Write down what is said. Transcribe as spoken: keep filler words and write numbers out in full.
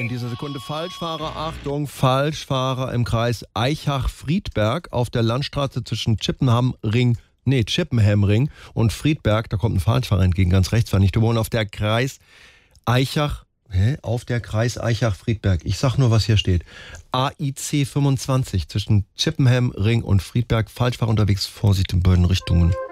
in dieser Sekunde Falschfahrer. Achtung, Falschfahrer im Kreis Eichach-Friedberg auf der Landstraße zwischen Chippenham-Ring, nee, Chippenham-Ring und Friedberg. Da kommt ein Falschfahrer entgegen, ganz rechts, fand ich. Du wohnst auf der Kreis Eichach, hä? Auf der Kreis Eichach-Friedberg. Ich sag nur, was hier steht. A I C fünfundzwanzig zwischen Chippenham-Ring und Friedberg. Falschfahrer unterwegs, Vorsicht in beiden Richtungen.